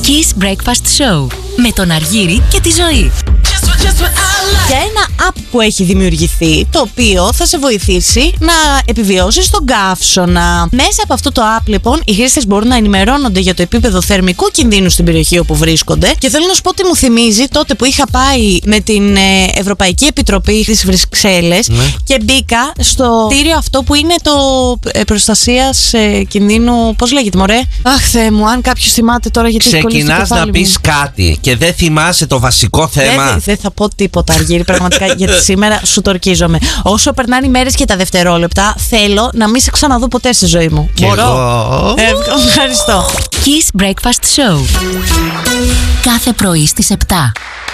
Kiss Breakfast Show με τον Αργύρη και τη Ζωή. Για ένα app που έχει δημιουργηθεί, το οποίο θα σε βοηθήσει να επιβιώσεις τον καύσωνα. Μέσα από αυτό το app, λοιπόν, οι χρήστες μπορούν να ενημερώνονται για το επίπεδο θερμικού κινδύνου στην περιοχή όπου βρίσκονται. Και θέλω να σου πω ότι μου θυμίζει τότε που είχα πάει με την Ευρωπαϊκή Επιτροπή στις Βρυξέλλες και μπήκα στο κτίριο αυτό που είναι το προστασίας κινδύνου. Πώς λέγεται, μωρέ? Αχ, Θεέ μου, αν κάποιος θυμάται τώρα, γιατί ξεκινάς να πεις κάτι και δεν θυμάσαι το βασικό θέμα. Δεν θα πω τίποτα, Αργύρη, πραγματικά, γιατί σήμερα σου το ορκίζομαι. Όσο περνάνε οι μέρες και τα δευτερόλεπτα, θέλω να μην σε ξαναδώ ποτέ στη ζωή μου. Και μπορώ? εγώ. Ευχαριστώ. Kiss Breakfast Show. Κάθε πρωί στις 7.